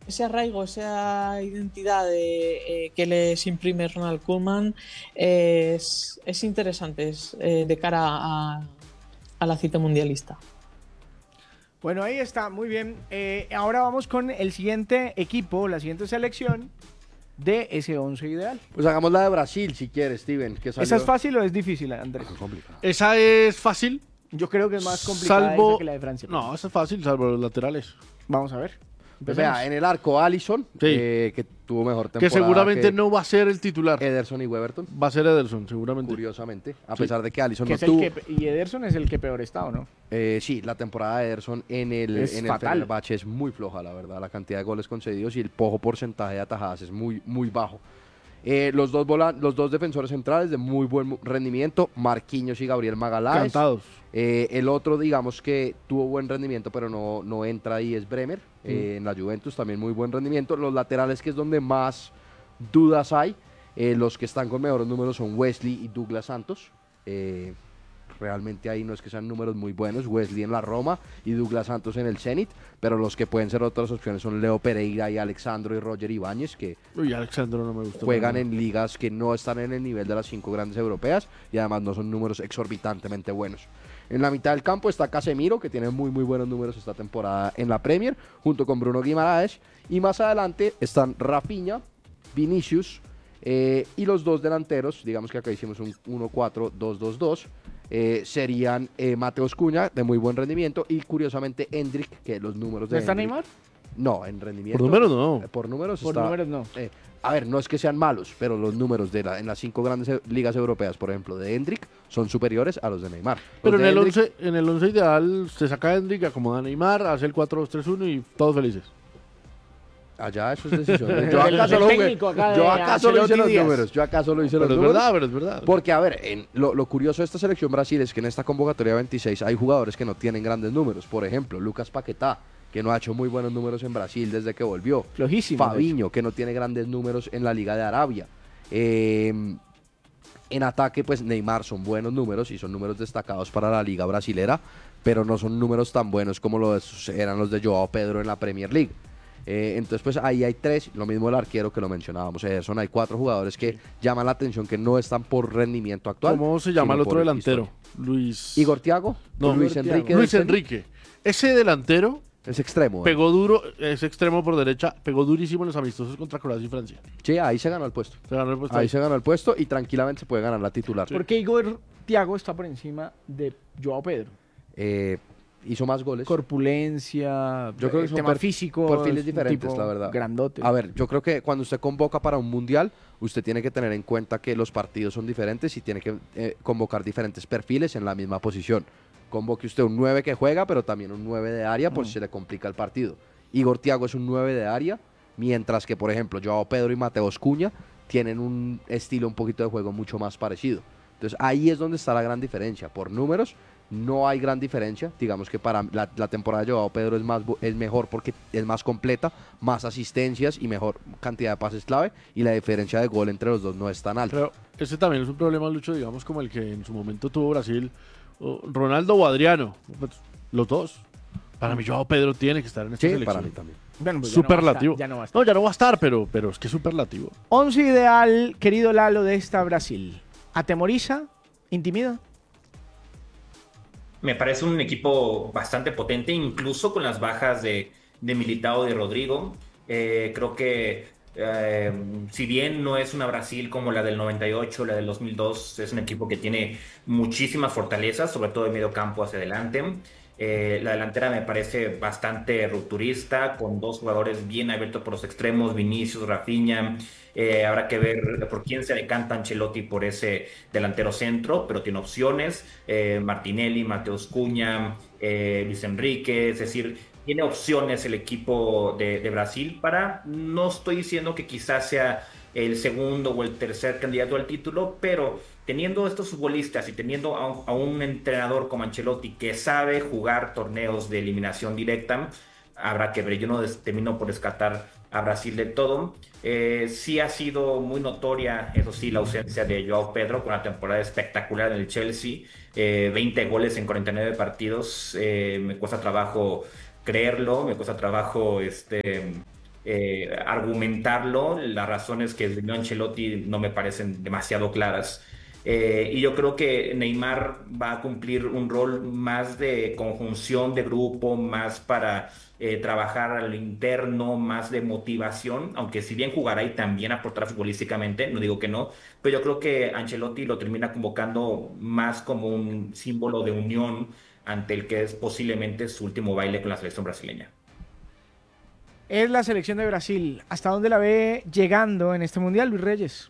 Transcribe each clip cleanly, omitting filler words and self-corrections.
ese arraigo, esa identidad que les imprime Ronald Koeman es interesante de cara a la cita mundialista. Bueno, ahí está, muy bien. Ahora vamos con el siguiente equipo, la siguiente selección de ese 11 ideal. Pues hagamos la de Brasil, si quieres, Steven. Que salió... ¿Esa es fácil o es difícil, Andrés? Esa es fácil. Yo creo que es más complicada esa que la de Francia. No, esa es fácil, salvo los laterales. Vamos a ver. Pues vea, en el arco, Alisson, Sí. Que tuvo mejor temporada. Que seguramente no va a ser el titular. Ederson y Weberton, Va a ser Ederson, seguramente. curiosamente. A pesar de que Alisson Que no es el tuvo. y Ederson es el que peor está, ¿o no? Sí, la temporada de Ederson en el Fenerbahce es muy floja, la verdad. La cantidad de goles concedidos y el poco porcentaje de atajadas es muy, muy bajo. Los dos defensores centrales de muy buen rendimiento, Marquinhos y Gabriel Magaláes. Cantados. El otro, digamos que tuvo buen rendimiento, pero no entra ahí, es Bremer. En la Juventus también muy buen rendimiento. Los laterales, que es donde más dudas hay, los que están con mejores números son Wesley y Douglas Santos. Realmente ahí no es que sean números muy buenos, Wesley en la Roma y Douglas Santos en el Zenit, pero los que pueden ser otras opciones son Leo Pereira y Alexandro y Roger Ibáñez, que Uy, Alexandro no me gusta. juegan en ligas que no están en el nivel de las 5 grandes europeas y además no son números exorbitantemente buenos. En la mitad del campo está Casemiro, que tiene muy muy buenos números esta temporada en la Premier, junto con Bruno Guimaraes, y más adelante están Rafinha, Vinicius, y los dos delanteros, digamos que acá hicimos un 1-4-2-2-2, serían Mateus Cunha, de muy buen rendimiento, y curiosamente Endrick, que los números de ¿No está Endrick- Neymar? No, en rendimiento. Por números no. Por números Por está... números no. A ver, no es que sean malos, pero los números en las 5 grandes ligas europeas, por ejemplo, de Endrick, son superiores a los de Neymar. Pero Los en de el, Endrick- 11, en el 11 ideal se saca a Hendrik, acomoda a Neymar, hace el 4-2-3-1 y todos felices. Allá eso es decisión. Yo El acá solo jugué- técnico acá de yo acá solo hice Ancelotti los Díaz. números. Yo acá solo hice Pero los es números. verdad, pero es verdad. Porque, a ver, lo curioso de esta selección Brasil es que en esta convocatoria 26 hay jugadores que no tienen grandes números. Por ejemplo, Lucas Paquetá, que no ha hecho muy buenos números en Brasil desde que volvió. Flojísimo. Fabinho, que no tiene grandes números en la Liga de Arabia. En ataque, pues Neymar son buenos números y son números destacados para la Liga Brasilera, pero no son números tan buenos como eran los de Joao Pedro en la Premier League. Entonces, pues ahí hay 3, lo mismo el arquero que lo mencionábamos, Ederson. Hay 4 jugadores que llaman la atención, que no están por rendimiento actual. ¿Cómo se llama el sino otro por delantero? historia. Luis. Igor Thiago, No, Luis Igor Enrique. Thiago. Luis del Zenit. Enrique. Ese delantero Es extremo. pegó duro, es extremo por derecha, pegó durísimo en los amistosos contra Croacia y Francia. Sí, ahí se ganó el puesto. Se ganó el puesto Ahí ahí. se ganó el puesto y tranquilamente se puede ganar la titular. Porque Igor Thiago está por encima de Joao Pedro. Hizo más goles. Corpulencia, Yo creo que son tema físico, perfiles es un diferentes, tipo la verdad. Grandote. A ver, yo creo que cuando usted convoca para un mundial, usted tiene que tener en cuenta que los partidos son diferentes y tiene que convocar diferentes perfiles en la misma posición. Convoque usted un 9 que juega, pero también un 9 de área por si se le complica el partido. Igor Thiago es un 9 de área, mientras que, por ejemplo, Joao Pedro y Mateus Cunha tienen un estilo un poquito de juego mucho más parecido. Entonces ahí es donde está la gran diferencia. Por números no hay gran diferencia. Digamos que para la temporada de Joao Pedro es mejor porque es más completa, más asistencias y mejor cantidad de pases clave, y la diferencia de gol entre los dos no es tan alta. Pero ese también es un problema, Lucho, digamos, como el que en su momento tuvo Brasil, Ronaldo o Adriano. Pues, los dos. Para mí, Joao Pedro tiene que estar en esta Sí, selección. para mí también. Bueno, pues ya no va a Superlativo. estar, ya no va a estar. No, ya no va a estar, pero es que es superlativo. 11 ideal, querido Lalo, de esta Brasil. ¿Atemoriza? ¿Intimida? Me parece un equipo bastante potente, incluso con las bajas de Militao y de Rodrigo. Creo que si bien no es una Brasil como la del 98, la del 2002, es un equipo que tiene muchísimas fortalezas, sobre todo de medio campo hacia adelante. La delantera me parece bastante rupturista, con dos jugadores bien abiertos por los extremos, Vinicius, Rafinha. Habrá que ver por quién se decanta Ancelotti por ese delantero centro, pero tiene opciones. Martinelli, Mateus Cunha, Luis Enrique, es decir, tiene opciones el equipo de Brasil para, no estoy diciendo que quizás sea el segundo o el tercer candidato al título, pero teniendo estos futbolistas y teniendo a un entrenador como Ancelotti que sabe jugar torneos de eliminación directa, habrá que ver. Yo no termino por descartar a Brasil del todo. Sí ha sido muy notoria, eso sí, la ausencia de Joao Pedro con una temporada espectacular en el Chelsea. 20 goles en 49 partidos. Me cuesta trabajo creerlo, me cuesta trabajo argumentarlo. Las razones que dio Ancelotti no me parecen demasiado claras. Y yo creo que Neymar va a cumplir un rol más de conjunción de grupo, más para trabajar a lo interno, más de motivación, aunque si bien jugará y también aportará futbolísticamente, no digo que no, pero yo creo que Ancelotti lo termina convocando más como un símbolo de unión ante el que es posiblemente su último baile con la selección brasileña. Es la selección de Brasil. ¿Hasta dónde la ve llegando en este Mundial, Luis Reyes?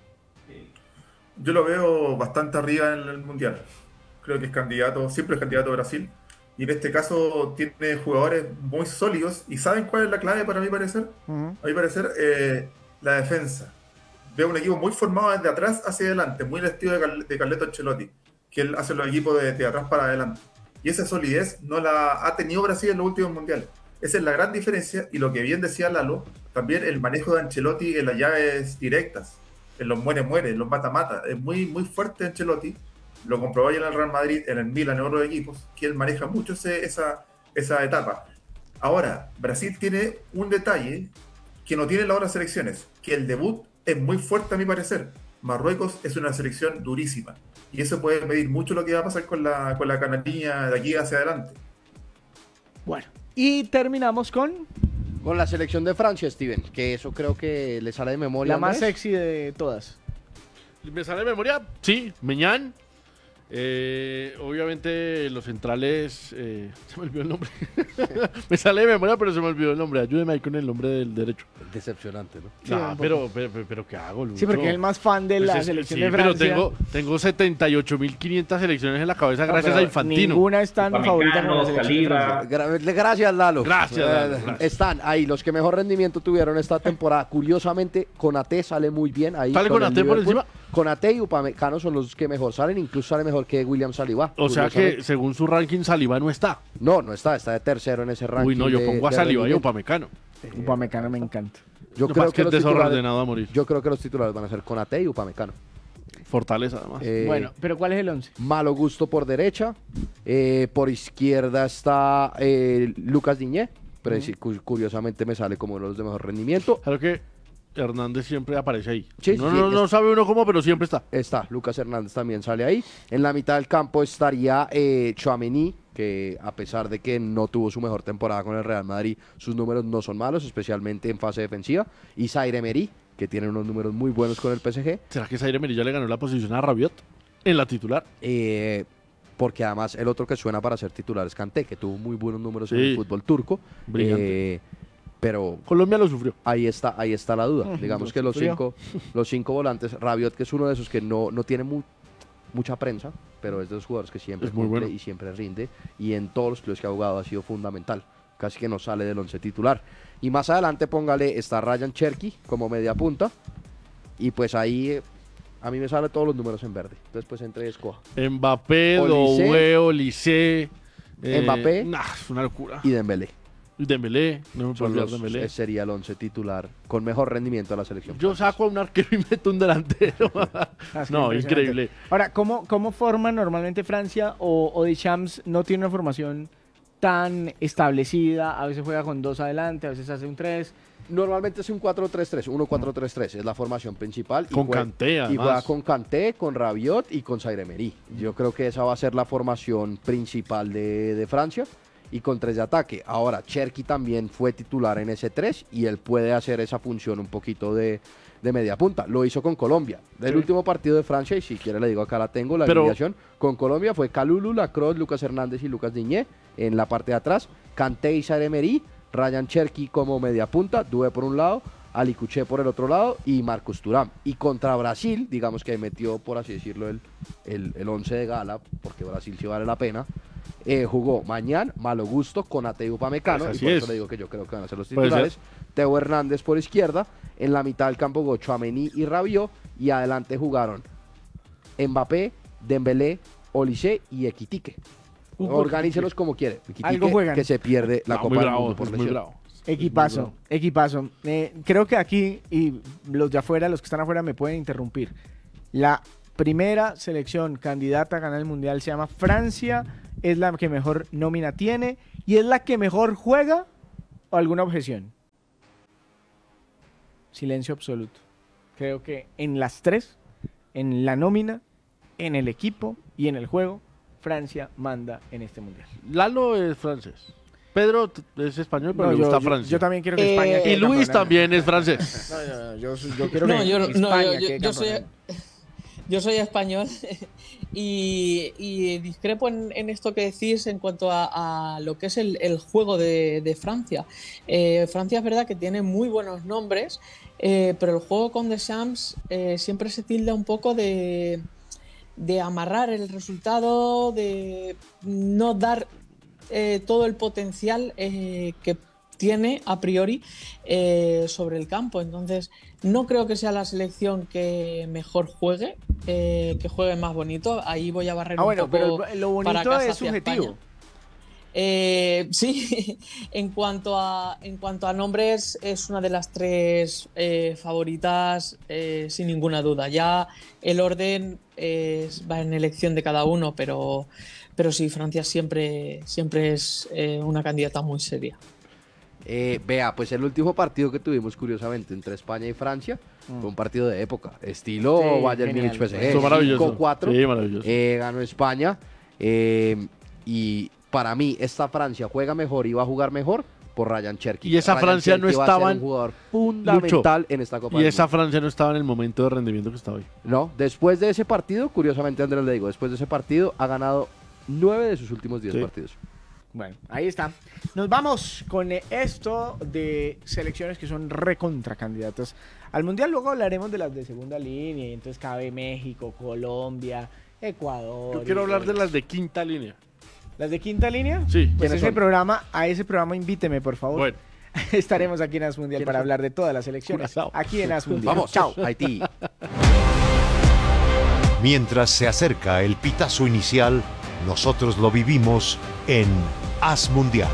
Yo lo veo bastante arriba en el Mundial. Creo que es candidato, siempre es candidato a Brasil. Y en este caso tiene jugadores muy sólidos. ¿Y saben cuál es la clave para mi parecer? A mi parecer, la defensa. Veo un equipo muy formado desde atrás hacia adelante, muy el estilo de Carleto Ancelotti, que él hace los equipos de atrás para adelante. Y esa solidez no la ha tenido Brasil en los últimos mundiales. Esa es la gran diferencia. Y lo que bien decía Lalo, también el manejo de Ancelotti en las llaves directas, en los muere-muere, en los mata-mata. Es muy, muy fuerte Ancelotti. Lo comprobó ya en el Real Madrid, en el Milan, en otros equipos, que él maneja mucho esa etapa. Ahora, Brasil tiene un detalle que no tienen las otras selecciones, que el debut es muy fuerte a mi parecer. Marruecos es una selección durísima. Y eso puede medir mucho lo que va a pasar con la canariña de aquí hacia adelante. Bueno, y terminamos con la selección de Francia, Steven, que eso creo que le sale de memoria. la más Andrés. sexy de todas. ¿Me sale de memoria? Sí, Meñán. Obviamente los centrales, se me olvidó el nombre. Me sale de memoria, pero se me olvidó el nombre. Ayúdeme ahí con el nombre del derecho. Decepcionante, ¿no? Sí, Ah, un pero ¿qué hago, Lucho? Sí, porque es el más fan de la Pues selección sí, de Francia. pero tengo 78.500 selecciones en la cabeza gracias a Infantino. Ninguna es tan Upamecano, favorita como la selección de Saliba. Francia. Gracias, Lalo. Gracias, Lalo, gracias. Están ahí los que mejor rendimiento tuvieron esta temporada. Curiosamente, Konaté sale muy bien ahí. ¿Sale con Konaté el por Liverpool. encima? Konaté y Upamecano son los que mejor salen, incluso sale mejor que William Saliba. O sea que curiosamente. según su ranking Saliba no está. No está de tercero en ese ranking. Uy, no, yo de- pongo a de Saliba y a rendimiento. Upamecano. Upamecano me encanta. Yo Lo creo más que es los titulares, desordenado a morir. yo creo que los titulares van a ser Konaté y Upamecano. Fortaleza, además. Bueno, pero ¿cuál es el 11? Malo Gusto por derecha. Por izquierda está Lucas Diñé. Pero sí, curiosamente me sale como uno de los de mejor rendimiento. Claro que Hernández siempre aparece ahí. Sí, no, sí, no sabe uno cómo, pero siempre está. Está, Lucas Hernández también sale ahí. En la mitad del campo estaría Tchouaméni, que a pesar de que no tuvo su mejor temporada con el Real Madrid, sus números no son malos, especialmente en fase defensiva. Y Zaire Emery, que tiene unos números muy buenos con el PSG. ¿Será que Zaire Emery ya le ganó la posición a Rabiot en la titular? Porque además el otro que suena para ser titular es Kanté, que tuvo muy buenos números en Sí. el fútbol turco. Brillante. Pero Colombia lo sufrió. ahí está la duda. Digamos lo que sufrió. los cinco volantes, Rabiot, que es uno de esos que no tiene mucha prensa, pero es de los jugadores que siempre Es muy cumple bueno. y siempre rinde, y en todos los clubes que ha jugado ha sido fundamental, casi que no sale del once titular. Y más adelante póngale, está Ryan Cherki como media punta, y pues ahí a mí me salen todos los números en verde, entonces pues entre escoja. Mbappé, Olise. Doué, Olise. Mbappé. Es una locura. Y Dembélé. Dembélé, no me puedo Son olvidar los- Dembélé. sería el once titular con mejor rendimiento de la selección. Yo saco a un arquero y meto un delantero. Ah, es que No, impresionante. increíble. Ahora, ¿cómo forma normalmente Francia o Deschamps no tiene una formación tan establecida? A veces juega con 2 adelante, a veces hace un 3. Normalmente es un 4-3-3, 1-4-3-3, es la formación principal. Con Kanté, Y además. juega con Kanté, con Rabiot y con Zaire Emery. Yo creo que esa va a ser la formación principal de Francia y con 3 de ataque. Ahora, Cherki también fue titular en ese 3 y él puede hacer esa función un poquito de media punta. Lo hizo con Colombia. Del Sí. último partido de Francia, y si quiere le digo acá la tengo, la Pero- alineación con Colombia fue Kalulu, Lacroix, Lucas Hernández y Lucas Diñé en la parte de atrás, Kanté y Zaire Emery, Ryan Cherki como media punta, Doué por un lado, Ali Kuché por el otro lado y Marcus Thuram. Y contra Brasil, digamos que ahí metió, por así decirlo, el 11 de gala, porque Brasil sí vale la pena. Jugó Mañán, Malo Gusto, Konaté y Upamecano, Pues y así por es. eso le digo que yo creo que van a ser los Puede titulares. ser. Teo Hernández por izquierda, en la mitad del campo jugó Tchouaméni y Rabiot, y adelante jugaron Mbappé, Dembélé, Olise y Ekitike. Organícelos como quiere. Ekitike, Algo juegan. que se pierde la No, Copa muy del bravo, Mundo por es muy lesión. bravo. Equipazo, equipazo. Creo que aquí, y los de afuera, los que están afuera me pueden interrumpir. La primera selección candidata a ganar el Mundial se llama Francia, es la que mejor nómina tiene y es la que mejor juega, o alguna objeción. silencio absoluto. Creo que en las tres, en la nómina, en el equipo y en el juego, Francia manda en este mundial. Lalo es francés. Pedro es español, pero No, le gusta Francia. yo también quiero que España quede Y Luis campeona. también es francés. No, yo quiero No, que España quede campeona. yo soy español y discrepo en esto que decís en cuanto a lo que es el juego de Francia. Francia es verdad que tiene muy buenos nombres, pero el juego con Deschamps siempre se tilda un poco de amarrar el resultado, de no dar todo el potencial que tiene a priori sobre el campo. Entonces no creo que sea la selección que mejor juegue, que juegue más bonito. Ahí voy a barrer un poco. Pero lo bonito para casa es hacia subjetivo. España. Sí, en cuanto a nombres es una de las tres favoritas sin ninguna duda. Ya el orden va en elección de cada uno, pero sí, Francia siempre es una candidata muy seria. Vea, pues el último partido que tuvimos, curiosamente, entre España y Francia, fue un partido de época, estilo Sí, Bayern genial. Múnich PSG, Estuvo maravilloso. 5-4, Sí, maravilloso. ganó España, y para mí esta Francia juega mejor y va a jugar mejor por Ryan Cherki. Y esa Ryan Francia no Cherki va a ser estaba un en- jugador fundamental en esta Copa Y del esa Mundo. Francia no estaba en el momento de rendimiento que está hoy. No, después de ese partido, curiosamente Andrés le digo, después de ese partido ha ganado 9 de sus últimos 10 Sí. partidos. Bueno, ahí está. Nos vamos con esto de selecciones que son recontra candidatas al Mundial. Luego hablaremos de las de segunda línea. Y entonces cabe México, Colombia, Ecuador. Yo quiero y hablar de todo las de quinta línea. ¿Las de quinta línea? Sí. Pues ¿Quiénes ese son? programa, a ese programa invíteme, por favor. Bueno, Estaremos aquí en As Mundial para hablar de todas las selecciones. Curazao. Aquí en As Mundial. Vamos, Chao. Haití. Mientras se acerca el pitazo inicial, nosotros lo vivimos en As Mundial.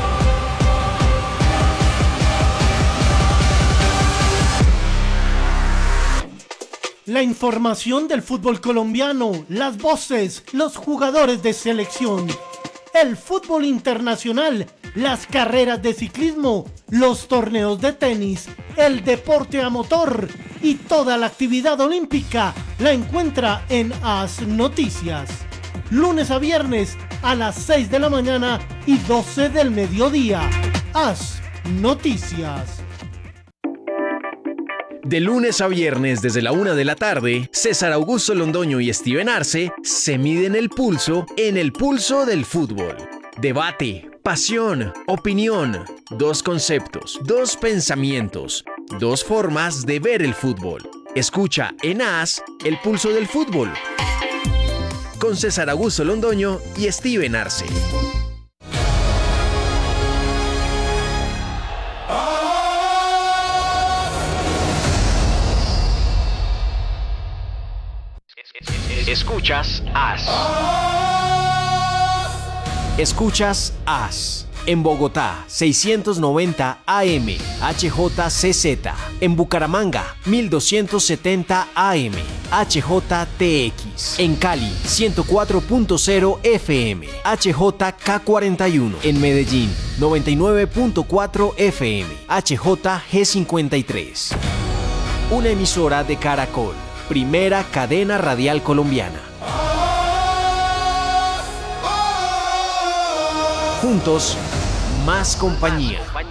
La información del fútbol colombiano, las voces, los jugadores de selección, el fútbol internacional, las carreras de ciclismo, los torneos de tenis, el deporte a motor y toda la actividad olímpica la encuentra en As Noticias. Lunes a viernes a las 6 de la mañana y 12 del mediodía. As Noticias. De lunes a viernes desde la 1 de la tarde, César Augusto Londoño y Steven Arce se miden el pulso en el pulso del fútbol. Debate, pasión, opinión, dos conceptos, dos pensamientos, dos formas de ver el fútbol. Escucha en AS el pulso del fútbol con César Augusto Londoño y Steven Arce. Escuchas AS. Escuchas AS. En Bogotá, 690 AM, HJCZ. En Bucaramanga, 1270 AM, HJTX. En Cali, 104.0 FM, HJK41. En Medellín, 99.4 FM, HJG53. Una emisora de Caracol, primera cadena radial colombiana. Juntos, más compañía.